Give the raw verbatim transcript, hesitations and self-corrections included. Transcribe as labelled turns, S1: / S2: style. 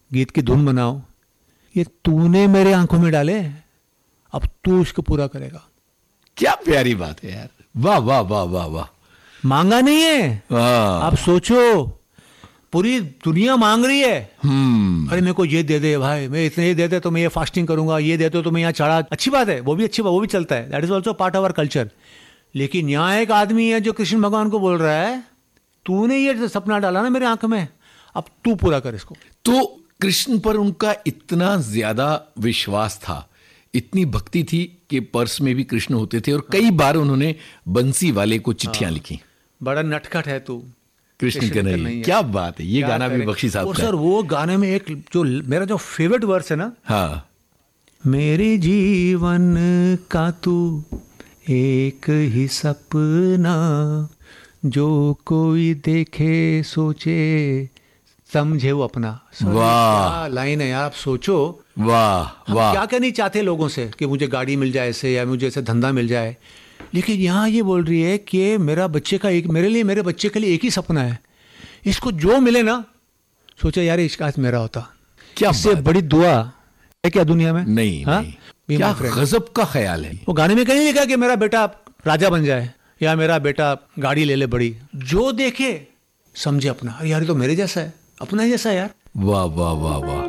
S1: गीत की धुन बनाओ, ये तूने मेरे आंखों में डाले, अब तू इसको पूरा करेगा।
S2: क्या प्यारी बात है यार, वाह वाह वाह वाह वाह।
S1: मांगा नहीं है,
S2: वाह।
S1: आप सोचो पूरी दुनिया मांग रही है,
S2: हम्म
S1: अरे मेरे को ये दे दे भाई, मैं इतने ये दे दे तो मैं ये फास्टिंग करूंगा, ये दे दो तो मैं यहाँ चढ़ा, अच्छी बात है, वो भी अच्छी बात, वो भी चलता है, that is also part of our culture. लेकिन यहाँ एक आदमी है जो कृष्ण भगवान को बोल रहा है, तूने ये सपना डाला ना मेरे आंख में, अब तू पूरा कर इसको।
S2: तो कृष्ण पर उनका इतना ज्यादा विश्वास था, इतनी भक्ति थी कि पर्स में भी कृष्ण होते थे, और कई बार उन्होंने बंसी वाले को चिट्ठियां लिखी,
S1: बड़ा नटखट है तू,
S2: कृष्ण के नहीं। क्या बात है, ये गाना भी बख्शी साहब
S1: और
S2: का।
S1: सर वो गाने में एक जो मेरा जो फेवरेट वर्स है ना,
S2: हाँ,
S1: मेरे जीवन का तू एक ही सपना, जो कोई देखे सोचे समझे वो अपना।
S2: वाह।
S1: क्या लाइन है यार, आप सोचो,
S2: वाह वाह।
S1: क्या क्या नहीं चाहते लोगों से कि मुझे गाड़ी मिल जाए ऐसे, या मुझे ऐसे धंधा मिल जाए, लेकिन यहाँ ये बोल रही है कि मेरा बच्चे का एक, मेरे लिए, मेरे बच्चे के लिए एक ही सपना है, इसको जो मिले ना, सोचा यार इसका आज मेरा होता,
S2: क्या
S1: इससे बड़ी दुआ है क्या दुनिया में?
S2: नहीं,
S1: हाँ?
S2: नहीं। क्या गजब का ख्याल है।
S1: वो गाने में कहीं लिखा कि मेरा बेटा राजा बन जाए, या मेरा बेटा गाड़ी ले ले बड़ी, जो देखे समझे अपना। अरे यार ये तो मेरे जैसा है, अपना जैसा है यार।
S2: वाह वाह वाह वाह।